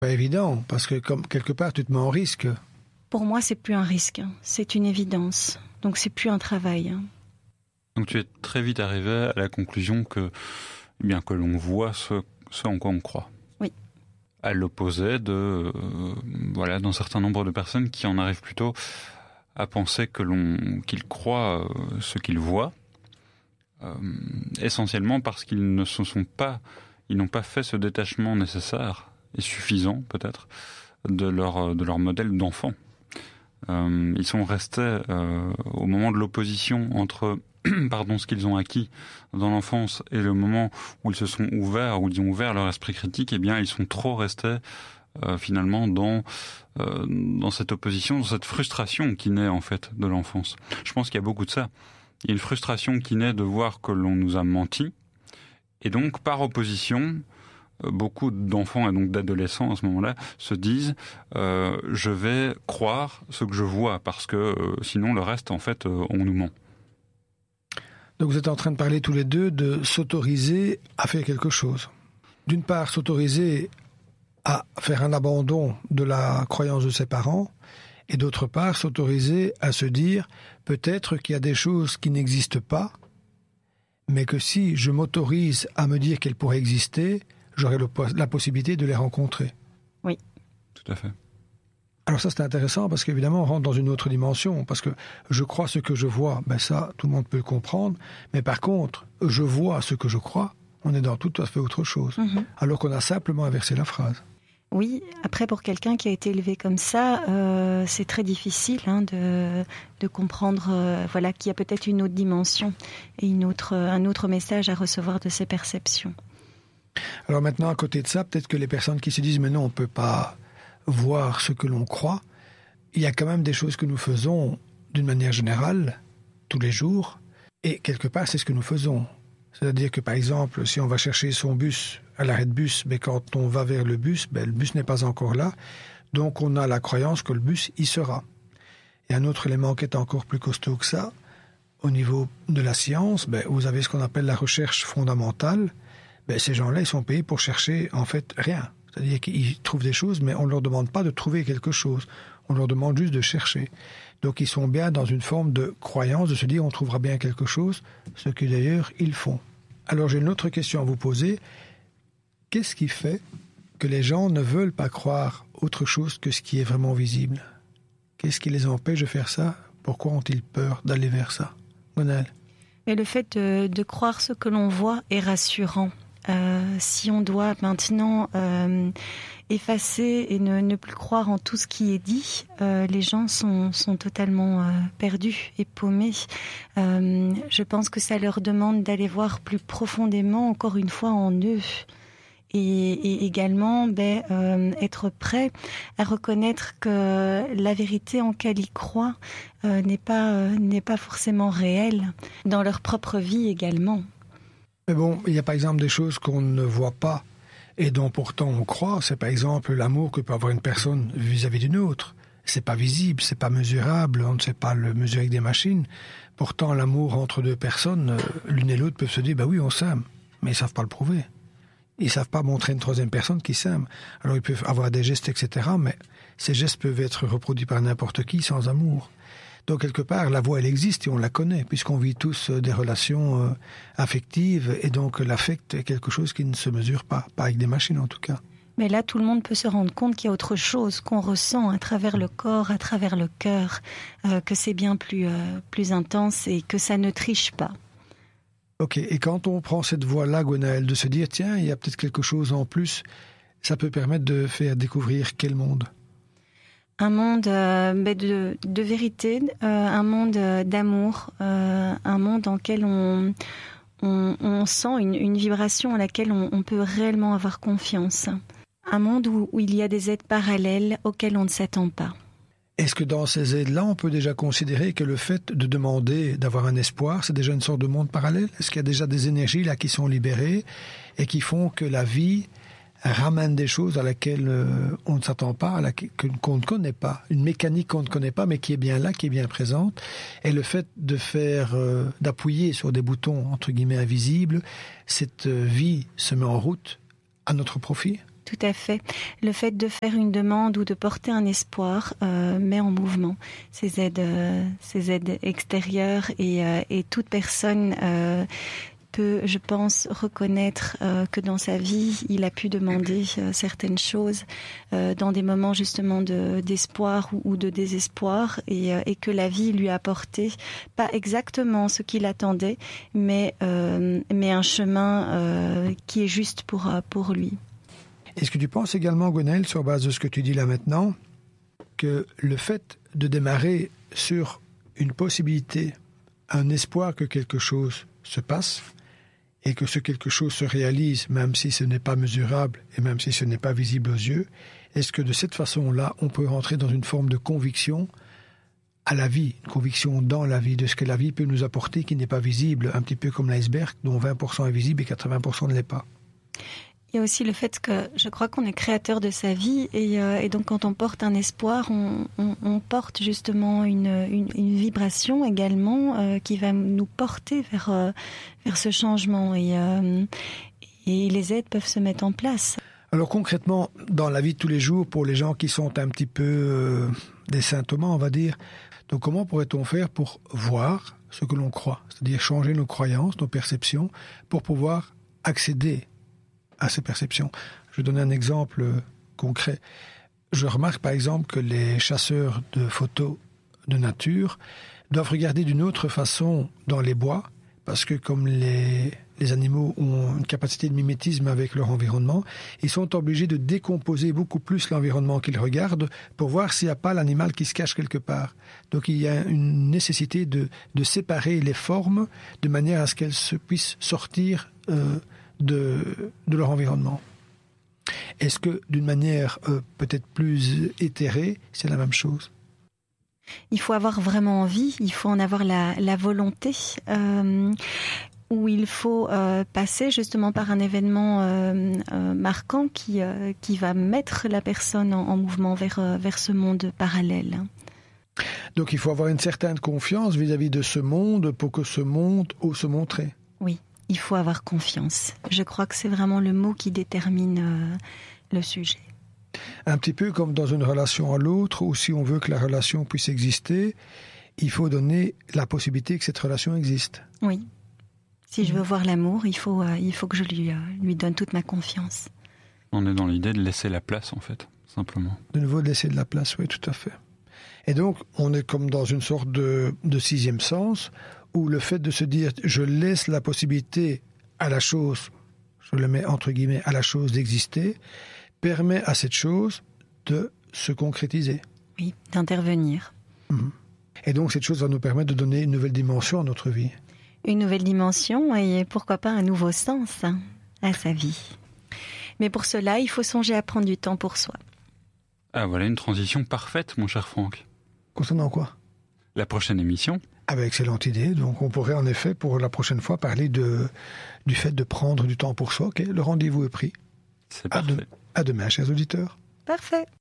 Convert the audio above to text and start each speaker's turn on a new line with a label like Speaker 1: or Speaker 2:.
Speaker 1: Pas évident, parce que comme quelque part, tu te mets en risque.
Speaker 2: Pour moi, c'est plus un risque, c'est une évidence. Donc c'est plus un travail.
Speaker 3: Donc tu es très vite arrivé à la conclusion que, eh bien, que l'on voit ce en quoi on croit.
Speaker 2: Oui.
Speaker 3: À l'opposé de, d'un certain nombre de personnes qui en arrivent plutôt à penser qu'ils croient ce qu'ils voient, essentiellement parce qu'ils n'ont pas fait ce détachement nécessaire et suffisant peut-être de leur modèle d'enfant. Ils sont restés au moment de l'opposition entre ce qu'ils ont acquis dans l'enfance et le moment où ils se sont ouverts, où ils ont ouvert leur esprit critique. Eh bien, ils sont trop restés finalement dans cette opposition, dans cette frustration qui naît en fait de l'enfance. Je pense qu'il y a beaucoup de ça. Il y a une frustration qui naît de voir que l'on nous a menti, et donc par opposition, beaucoup d'enfants et donc d'adolescents à ce moment-là se disent je vais croire ce que je vois parce que sinon le reste en fait on nous ment.
Speaker 1: Donc vous êtes en train de parler tous les deux de s'autoriser à faire quelque chose. D'une part, s'autoriser à faire un abandon de la croyance de ses parents, et d'autre part, s'autoriser à se dire peut-être qu'il y a des choses qui n'existent pas, mais que si je m'autorise à me dire qu'elles pourraient exister, j'aurai la possibilité de les rencontrer.
Speaker 2: Oui.
Speaker 3: Tout à fait.
Speaker 1: Alors ça, c'est intéressant parce qu'évidemment, on rentre dans une autre dimension. Parce que je crois ce que je vois, ça, tout le monde peut le comprendre. Mais par contre, je vois ce que je crois, on est dans tout à fait autre chose. Mm-hmm. Alors qu'on a simplement inversé la phrase.
Speaker 2: Oui, après, pour quelqu'un qui a été élevé comme ça, c'est très difficile de comprendre qu'il y a peut-être une autre dimension et un autre message à recevoir de ces perceptions.
Speaker 1: Alors maintenant, à côté de ça, peut-être que les personnes qui se disent « mais non, on ne peut pas voir ce que l'on croit », il y a quand même des choses que nous faisons d'une manière générale, tous les jours, et quelque part, c'est ce que nous faisons. C'est-à-dire que, par exemple, si on va chercher son bus à l'arrêt de bus, quand on va vers le bus n'est pas encore là, donc on a la croyance que le bus y sera. Et un autre élément qui est encore plus costaud que ça, au niveau de la science, vous avez ce qu'on appelle la recherche fondamentale. Ces gens-là, ils sont payés pour chercher, en fait, rien. C'est-à-dire qu'ils trouvent des choses, mais on ne leur demande pas de trouver quelque chose. On leur demande juste de chercher. Donc, ils sont bien dans une forme de croyance, de se dire, on trouvera bien quelque chose, ce que d'ailleurs, ils font. Alors, j'ai une autre question à vous poser. Qu'est-ce qui fait que les gens ne veulent pas croire autre chose que ce qui est vraiment visible? Qu'est-ce qui les empêche de faire ça? Pourquoi ont-ils peur d'aller vers ça? Gwenaëlle?
Speaker 2: Mais le fait de croire ce que l'on voit est rassurant. Si on doit maintenant effacer et ne plus croire en tout ce qui est dit, les gens sont totalement perdus et paumés. Je pense que ça leur demande d'aller voir plus profondément, encore une fois, en eux. Et également être prêt à reconnaître que la vérité en laquelle ils croient n'est pas forcément réelle dans leur propre vie également.
Speaker 1: Mais bon, il y a par exemple des choses qu'on ne voit pas et dont pourtant on croit. C'est par exemple l'amour que peut avoir une personne vis-à-vis d'une autre. C'est pas visible, c'est pas mesurable, on ne sait pas le mesurer avec des machines. Pourtant, l'amour entre deux personnes, l'une et l'autre peuvent se dire oui, on s'aime, mais ils savent pas le prouver. Ils savent pas montrer une troisième personne qui s'aime. Alors ils peuvent avoir des gestes, etc., mais ces gestes peuvent être reproduits par n'importe qui sans amour. Donc quelque part, la voix, elle existe et on la connaît, puisqu'on vit tous des relations affectives, et donc l'affect est quelque chose qui ne se mesure pas avec des machines en tout cas.
Speaker 2: Mais là, tout le monde peut se rendre compte qu'il y a autre chose qu'on ressent à travers le corps, à travers le cœur, que c'est bien plus intense et que ça ne triche pas.
Speaker 1: Ok, et quand on prend cette voie-là, Gwenaëlle, de se dire, tiens, il y a peut-être quelque chose en plus, ça peut permettre de faire découvrir quel monde?
Speaker 2: Un monde de vérité, un monde d'amour, un monde dans lequel on sent une vibration à laquelle on peut réellement avoir confiance. Un monde où il y a des aides parallèles auxquelles on ne s'attend pas.
Speaker 1: Est-ce que dans ces aides-là, on peut déjà considérer que le fait de demander, d'avoir un espoir, c'est déjà une sorte de monde parallèle? Est-ce qu'il y a déjà des énergies là qui sont libérées et qui font que la vie ramène des choses à laquelle on ne s'attend pas, qu'on ne connaît pas, une mécanique qu'on ne connaît pas, mais qui est bien là, qui est bien présente, et le fait de d'appuyer sur des boutons entre guillemets invisibles, cette vie se met en route à notre profit?
Speaker 2: Tout à fait. Le fait de faire une demande ou de porter un espoir met en mouvement ces aides extérieures et toute personne peut, je pense, reconnaître que dans sa vie, il a pu demander certaines choses dans des moments justement d'espoir ou de désespoir et que la vie lui a apporté pas exactement ce qu'il attendait, mais un chemin qui est juste pour lui.
Speaker 1: Est-ce que tu penses également, Gwenaëlle, sur base de ce que tu dis là maintenant, que le fait de démarrer sur une possibilité, un espoir que quelque chose se passe, et que ce quelque chose se réalise, même si ce n'est pas mesurable et même si ce n'est pas visible aux yeux, est-ce que de cette façon-là, on peut rentrer dans une forme de conviction à la vie, une conviction dans la vie, de ce que la vie peut nous apporter qui n'est pas visible, un petit peu comme l'iceberg dont 20% est visible et 80% ne l'est pas?
Speaker 2: Il y a aussi le fait que je crois qu'on est créateur de sa vie et donc quand on porte un espoir, on porte justement une vibration également qui va nous porter vers ce changement et les aides peuvent se mettre en place.
Speaker 1: Alors concrètement, dans la vie de tous les jours, pour les gens qui sont un petit peu des saint Thomas, on va dire, donc comment pourrait-on faire pour voir ce que l'on croit, c'est-à-dire changer nos croyances, nos perceptions, pour pouvoir accéder à ces perceptions? Je vais donner un exemple concret. Je remarque par exemple que les chasseurs de photos de nature doivent regarder d'une autre façon dans les bois, parce que comme les animaux ont une capacité de mimétisme avec leur environnement, ils sont obligés de décomposer beaucoup plus l'environnement qu'ils regardent pour voir s'il n'y a pas l'animal qui se cache quelque part. Donc il y a une nécessité de séparer les formes de manière à ce qu'elles puissent sortir de leur environnement. Est-ce que d'une manière peut-être plus éthérée, c'est la même chose?
Speaker 2: Il faut avoir vraiment envie, il faut en avoir la volonté, où il faut passer justement par un événement marquant qui va mettre la personne en mouvement vers ce monde parallèle.
Speaker 1: Donc il faut avoir une certaine confiance vis-à-vis de ce monde pour que ce monde ose se montrer.
Speaker 2: Oui. Il faut avoir confiance. Je crois que c'est vraiment le mot qui détermine le sujet.
Speaker 1: Un petit peu comme dans une relation à l'autre, où si on veut que la relation puisse exister, il faut donner la possibilité que cette relation existe.
Speaker 2: Oui. Si je veux voir l'amour, il faut que je lui donne toute ma confiance.
Speaker 3: On est dans l'idée de laisser la place, en fait, simplement.
Speaker 1: De nouveau, de laisser de la place, oui, tout à fait. Et donc, on est comme dans une sorte de sixième sens, où le fait de se dire « je laisse la possibilité à la chose », je le mets entre guillemets, à la chose d'exister, permet à cette chose de se concrétiser.
Speaker 2: Oui, d'intervenir.
Speaker 1: Et donc cette chose va nous permettre de donner une nouvelle dimension à notre vie.
Speaker 2: Une nouvelle dimension et pourquoi pas un nouveau sens à sa vie. Mais pour cela, il faut songer à prendre du temps pour soi.
Speaker 3: Ah, voilà une transition parfaite, mon cher Franck.
Speaker 1: Concernant quoi?
Speaker 3: La prochaine émission? Ah
Speaker 1: ben, excellente idée. Donc on pourrait en effet, pour la prochaine fois, parler du fait de prendre du temps pour soi. Okay, le rendez-vous est pris.
Speaker 3: C'est parfait.
Speaker 1: À demain, chers auditeurs.
Speaker 2: Parfait.